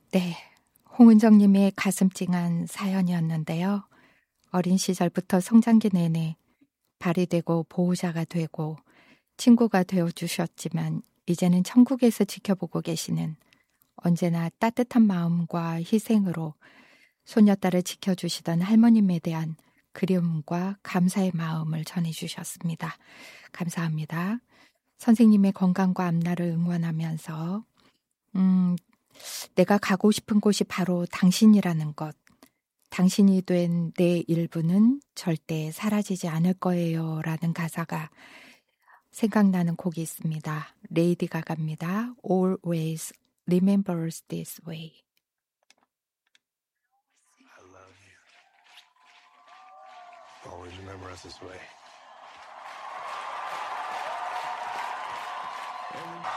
네, 홍은정님의 가슴 찡한 사연이었는데요. 어린 시절부터 성장기 내내 발이 되고 보호자가 되고 친구가 되어주셨지만 이제는 천국에서 지켜보고 계시는 언제나 따뜻한 마음과 희생으로 소녀딸을 지켜주시던 할머님에 대한 그리움과 감사의 마음을 전해주셨습니다. 감사합니다. 선생님의 건강과 앞날을 응원하면서 내가 가고 싶은 곳이 바로 당신이라는 것. 당신이 된 내 일부는 절대 사라지지 않을 거예요. 라는 가사가 생각나는 곡이 있습니다. 레이디 가가입니다. Always remember us this way. I love you. Always remember us this way.